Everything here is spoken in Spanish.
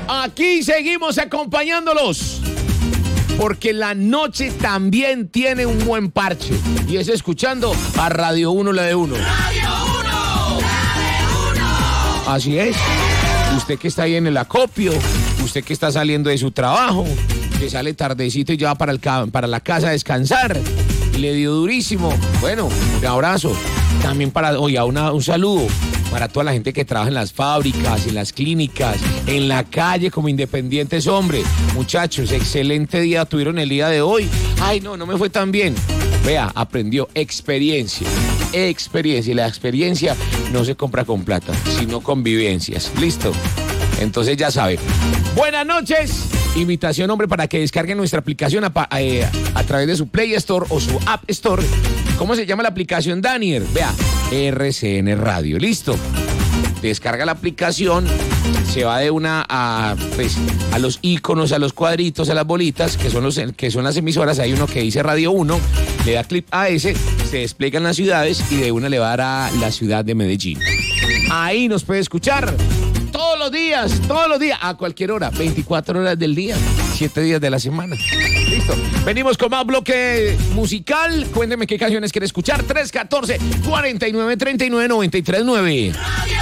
Aquí seguimos acompañándolos. Porque la noche también tiene un buen parche. Y es escuchando a Radio 1, la de 1. Radio 1, la de 1. Así es. Usted que está ahí en el acopio, usted que está saliendo de su trabajo, que sale tardecito y ya va para la casa a descansar, y le dio durísimo. Bueno, un abrazo. También un saludo para toda la gente que trabaja en las fábricas, en las clínicas, en la calle como independientes, hombre. Muchachos, excelente día tuvieron el día de hoy. Ay, no me fue tan bien. Vea, aprendió experiencia. Y la experiencia no se compra con plata, sino con vivencias. ¿Listo? Entonces ya sabe. Buenas noches. Invitación, hombre, para que descarguen nuestra aplicación a través de su Play Store o su App Store. ¿Cómo se llama la aplicación, Daniel? Vea, RCN Radio. ¿Listo? Descarga la aplicación, se va de una a los iconos, a los cuadritos, a las bolitas, que son las emisoras. Hay uno que dice Radio 1, le da clic a ese, se despliegan las ciudades y de una le va a dar a la ciudad de Medellín. Ahí nos puede escuchar todos los días, a cualquier hora, 24 horas del día, 7 días de la semana. Listo. Venimos con más bloque musical. Cuénteme qué canciones quiere escuchar. 314-4939-939.